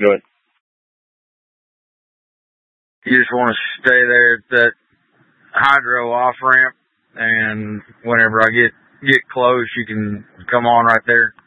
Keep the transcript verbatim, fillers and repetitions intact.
Go ahead. You just want to stay there at that hydro off ramp, and whenever I get get close, you can come on right there.